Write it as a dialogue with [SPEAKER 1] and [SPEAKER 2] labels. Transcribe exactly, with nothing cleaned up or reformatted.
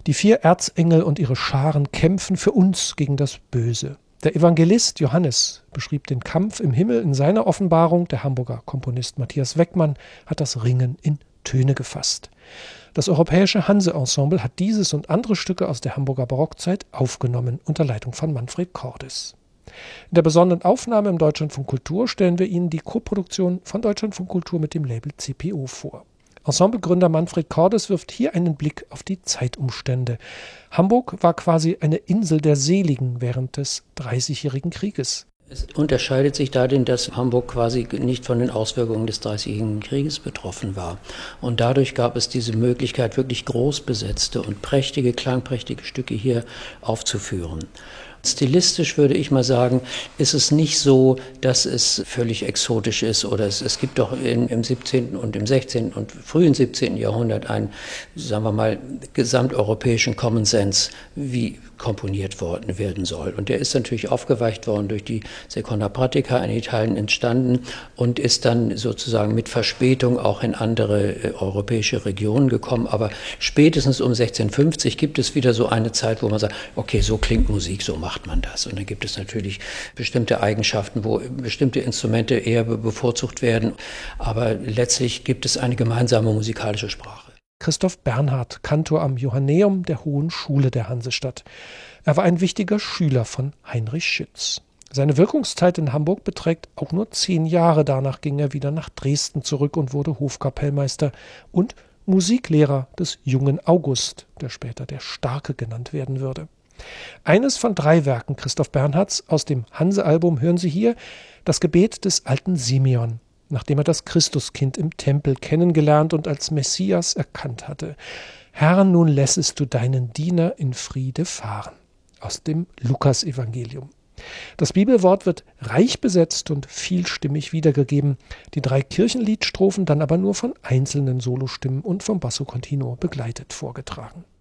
[SPEAKER 1] Die vier Erzengel und ihre Scharen kämpfen für uns gegen das Böse. Der Evangelist Johannes beschrieb den Kampf im Himmel in seiner Offenbarung. Der Hamburger Komponist Matthias Weckmann hat das Ringen in Töne gefasst. Das Europäische Hanse-Ensemble hat dieses und andere Stücke aus der Hamburger Barockzeit aufgenommen unter Leitung von Manfred Cordes. In der besonderen Aufnahme im Deutschlandfunk Kultur stellen wir Ihnen die Koproduktion von Deutschlandfunk Kultur mit dem Label C P O vor. Ensemblegründer Manfred Cordes wirft hier einen Blick auf die Zeitumstände. Hamburg war quasi eine Insel der Seligen während des Dreißigjährigen Krieges.
[SPEAKER 2] Es unterscheidet sich darin, dass Hamburg quasi nicht von den Auswirkungen des Dreißigjährigen Krieges betroffen war. Und dadurch gab es diese Möglichkeit, wirklich groß besetzte und prächtige, klangprächtige Stücke hier aufzuführen. Stilistisch würde ich mal sagen, ist es nicht so, dass es völlig exotisch ist oder es, es gibt doch in, im siebzehnten und im sechzehnten und frühen siebzehnten Jahrhundert einen, sagen wir mal, gesamteuropäischen Common Sense, wie komponiert worden werden soll. Und der ist natürlich aufgeweicht worden durch die Seconda Pratica in Italien entstanden und ist dann sozusagen mit Verspätung auch in andere äh, europäische Regionen gekommen. Aber spätestens um sechzehnhundertfünfzig gibt es wieder so eine Zeit, wo man sagt, okay, so klingt Musik, so macht man das. Und dann gibt es natürlich bestimmte Eigenschaften, wo bestimmte Instrumente eher bevorzugt werden. Aber letztlich gibt es eine gemeinsame musikalische Sprache.
[SPEAKER 1] Christoph Bernhard, Kantor am Johanneum der Hohen Schule der Hansestadt. Er war ein wichtiger Schüler von Heinrich Schütz. Seine Wirkungszeit in Hamburg beträgt auch nur zehn Jahre. Danach ging er wieder nach Dresden zurück und wurde Hofkapellmeister und Musiklehrer des jungen August, der später der Starke genannt werden würde. Eines von drei Werken Christoph Bernhards aus dem Hanse-Album hören Sie hier, das Gebet des alten Simeon, nachdem er das Christuskind im Tempel kennengelernt und als Messias erkannt hatte. Herr, nun lässest du deinen Diener in Friede fahren. Aus dem Lukas-Evangelium. Das Bibelwort wird reich besetzt und vielstimmig wiedergegeben, die drei Kirchenliedstrophen dann aber nur von einzelnen Solostimmen und vom Basso Continuo begleitet vorgetragen.